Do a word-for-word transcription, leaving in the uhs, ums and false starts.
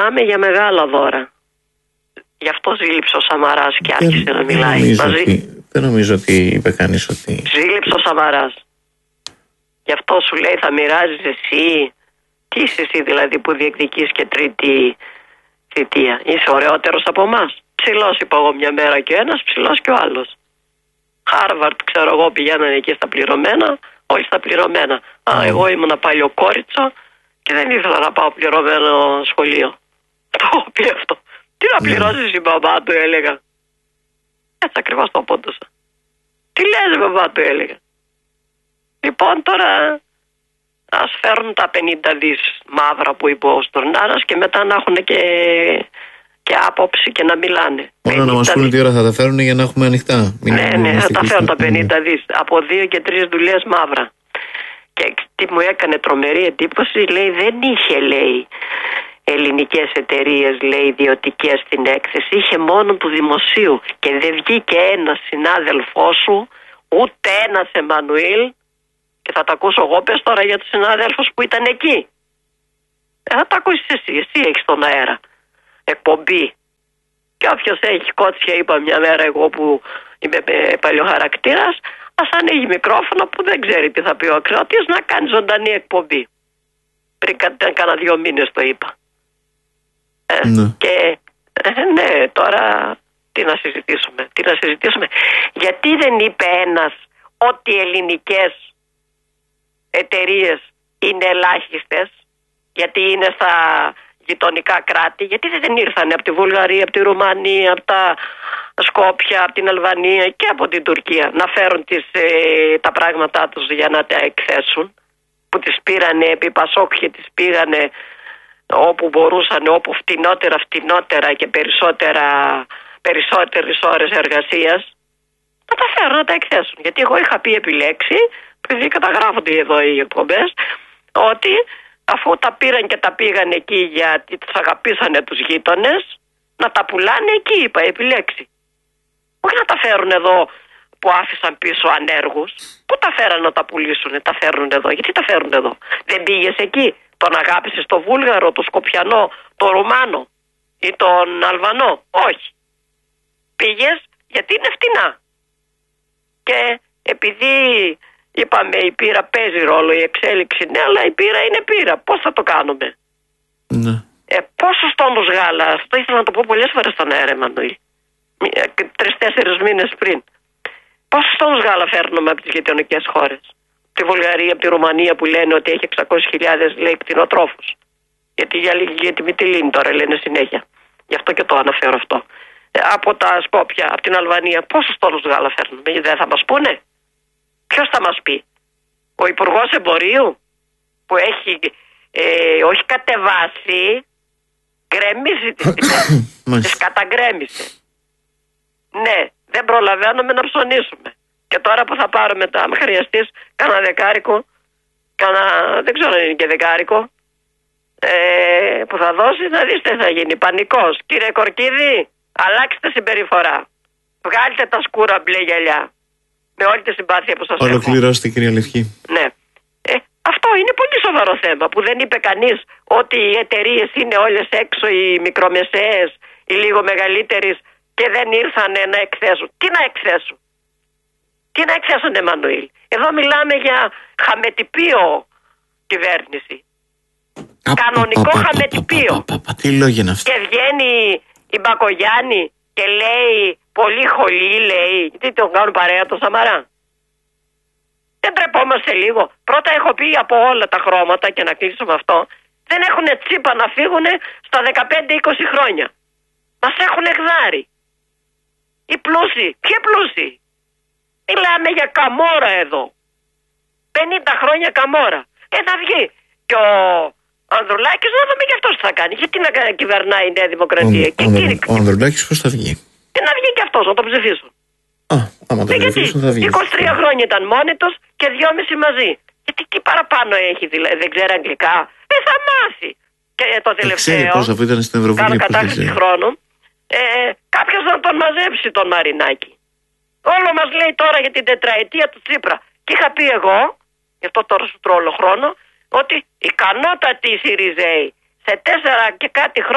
μιλάμε για μεγάλα δώρα. Γι' αυτό ζήλιψε ο Σαμαράς και άρχισε δεν, να μιλάει δεν μαζί. Ότι, δεν νομίζω ότι είπε κανείς ότι... Ζήλιψε ο Σαμαράς. Γι' αυτό σου λέει θα μοιράζεις εσύ. Τι είσαι εσύ δηλαδή που διεκδικείς και τρίτη θητεία? Είσαι ωραιότερος από εμάς? Ψηλός είπα εγώ μια μέρα και ο ένας, ψηλός και ο άλλος. Χάρβαρτ ξέρω εγώ πηγαίνανε εκεί στα πληρωμένα, όχι στα πληρωμένα. Α, mm. εγώ ήμουν παλιοκόριτσο και δεν ήθελα να πάω πληρωμένο σχολείο. Το πει αυτό. Τι να πληρώσεις η μπαμπά του, έλεγα. Έτσι ακριβώς το απόντωσα. Τι λες μπαμπά του, έλεγα. Λοιπόν τώρα ας φέρουν τα πενήντα δις μαύρα που είπε ο Στουρνάρας και μετά να έχουν και, και άποψη και να μιλάνε. Μόνο να μας πούνε τι ώρα θα τα φέρουν για να έχουμε ανοιχτά. Μην ναι, ναι, θα τα φέρουν τα πενήντα δις. Από δύο και τρεις δουλειές μαύρα. Και τι μου έκανε τρομερή εντύπωση, λέει δεν είχε λέει ελληνικές εταιρείες, λέει ιδιωτικές στην έκθεση, είχε μόνο του δημοσίου και δεν βγήκε ένας συνάδελφός σου, ούτε ένας Εμμανουήλ, και θα τα ακούσω εγώ, πες τώρα για τους συνάδελφους που ήταν εκεί. Ε, θα τα ακούσεις εσύ, εσύ έχεις τον αέρα, εκπομπή. Και όποιος έχει κότσια, είπα μια μέρα εγώ που είμαι παλιοχαρακτήρας, ας ανοίγει μικρόφωνο που δεν ξέρει τι θα πει ο ακροατής, να κάνει ζωντανή εκπομπή. Πριν κάνα δύο μήνες το είπα. Ε, ναι. Και ε, ναι, τώρα τι να συζητήσουμε, τι να συζητήσουμε. Γιατί δεν είπε ένας ότι οι ελληνικές εταιρείες είναι ελάχιστες, γιατί είναι στα γειτονικά κράτη, γιατί δεν ήρθανε από τη Βουλγαρία, από τη Ρουμανία, από τα Σκόπια, από την Αλβανία και από την Τουρκία να φέρουν τις, ε, τα πράγματά τους για να τα εκθέσουν, που τις πήρανε επί Πασόκ και τις πήγανε όπου μπορούσαν, όπου φτηνότερα φτηνότερα και περισσότερα, περισσότερες ώρες εργασίας, να τα φέρουν να τα εκθέσουν. Γιατί εγώ είχα πει επιλέξει, επειδή καταγράφονται εδώ οι εκπομπές, ότι αφού τα πήραν και τα πήγαν εκεί γιατί τους αγαπήσανε τους γείτονες, να τα πουλάνε εκεί, είπα, επιλέξει. Όχι να τα φέρουν εδώ που άφησαν πίσω ανέργους. Πού τα φέραν να τα πουλήσουν, τα φέρνουν εδώ. Γιατί τα φέρνουν εδώ? Δεν πήγες εκεί? Τον αγάπησες το Βούλγαρο, το Σκοπιανό, το Ρουμάνο ή τον Αλβανό? Όχι. Πήγες γιατί είναι φτηνά. Και επειδή είπαμε η πείρα παίζει ρόλο, η εξέλιξη, ναι, αλλά η πείρα είναι πείρα. Πώς θα το κάνουμε? Ναι. Ε, πόσους τόνους γάλα, αυτό ήθελα να το πω πολλές φορές στον αέρα, Εμμανουήλ. Τρεις-τέσσερις μήνες πριν. Πόσους τόνους γάλα φέρνουμε από τις γειτονικές χώρες? Τη Βουλγαρία, από τη Ρουμανία που λένε ότι έχει εξακόσιες χιλιάδες λέει κτηνοτρόφους. Γιατί για, για τη Μυτιλίνη τώρα λένε συνέχεια. Γι' αυτό και το αναφέρω αυτό. Ε, από τα Σκόπια, από την Αλβανία, πόσους τόνους γάλα φέρνουμε? Δεν θα μας πούνε. Ποιος θα μας πει? Ο Υπουργός Εμπορίου που έχει ε, όχι κατεβάσει, γκρεμίζει τις τιμές. Τις καταγκρέμισε. Ναι, δεν προλαβαίνουμε να ψωνίσουμε. Και τώρα που θα πάρουμε τα, αν χρειαστείς, κάνα δεκάρικο, κάνα, δεν ξέρω αν είναι και δεκάρικο, ε, που θα δώσει, θα δεις τι θα γίνει. Πανικός. Κύριε Κορκίδη, αλλάξτε συμπεριφορά. Βγάλτε τα σκούρα μπλε γυαλιά. Με όλη τη συμπάθεια που σας έχω. Ολοκληρώστε, κυρία Λευκή. Ναι. Ε, αυτό είναι πολύ σοβαρό θέμα που δεν είπε κανείς ότι οι εταιρείες είναι όλες έξω, οι μικρομεσαίες, οι λίγο μεγαλύτερες και δεν ήρθαν να εκθέσουν. Τι να εκθέσουν? Τι να εκθέσουν, Εμμανουήλ? Εδώ μιλάμε για χαμετυπίο κυβέρνηση. Κανονικό χαμετυπίο. Τι λόγια είναι αυτά? Και βγαίνει η Μπακογιάννη και λέει πολύ χολή, λέει. Γιατί τον κάνουν παρέα το Σαμαρά? Δεν τρεπόμαστε λίγο? Πρώτα έχω πει από όλα τα χρώματα, και να κλείσω με αυτό, δεν έχουν τσίπα να φύγουν στα δεκαπέντε είκοσι χρόνια. Μας έχουν εκδάρει. Οι πλούσιοι. Ποιοι πλούσιοι? Μιλάμε για καμόρα εδώ. πενήντα χρόνια καμόρα. Ε, θα βγει. Και ο Ανδρουλάκης να δούμε και αυτός τι θα κάνει. Γιατί να κυβερνάει η Νέα Δημοκρατία? Ο, ο, ο, ο Ανδρουλάκης πώς θα βγει? Και να βγει και αυτός, να τον ψηφίσουν. Α, άμα τον ψηφίσουν θα βγει. είκοσι τρία χρόνια ήταν μόνοι τους και δυόμιση μαζί. Γιατί τι παραπάνω έχει, δηλαδή, δεν ξέρει αγγλικά? Ε, θα μάθει. Και το τελευταίο, ξέρει πώς, αφού ήταν στην Ευρωβουλή, κάνω κατάχρηση χρόνου, ε, κάποιος να τον μαζέψει τον Μαρινάκη. Όλο μας λέει τώρα για την τετραετία του Τσίπρα. Και είχα πει εγώ, γι' αυτό τώρα σου τρώω όλο χρόνο, ότι ικανότατοι οι Συριζέοι σε τέσσερα και κάτι χρόνια